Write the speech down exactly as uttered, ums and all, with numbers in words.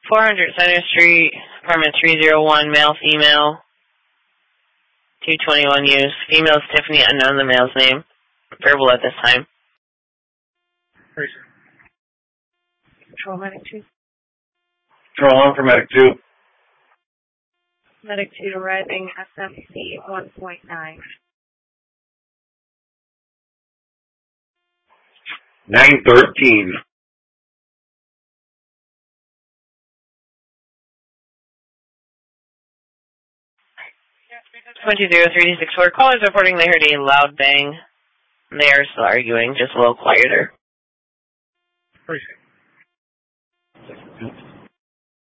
four hundred Center Street, apartment three oh one, male, female, two twenty-one use. Female is Tiffany, unknown the male's name. Verbal at this time. Control Medic two. Control on for Medic two. Medic two arriving S M C one point nine. nine thirteen. twenty oh three six four. Callers reporting they heard a loud bang. They are still arguing, just a little quieter. Appreciate it.